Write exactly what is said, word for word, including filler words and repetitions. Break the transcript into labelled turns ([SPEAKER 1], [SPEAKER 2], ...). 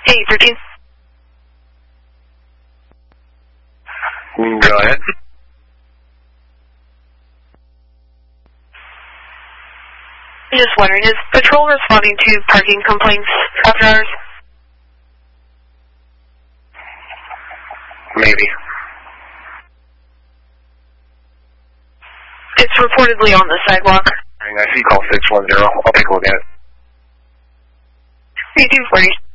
[SPEAKER 1] eight thirteen.
[SPEAKER 2] Go ahead.
[SPEAKER 1] I'm just wondering, is patrol responding to parking complaints after hours?
[SPEAKER 2] Maybe.
[SPEAKER 1] It's reportedly on the sidewalk.
[SPEAKER 2] I see call six one zero. I'll take a look at it.
[SPEAKER 1] eighteen forty.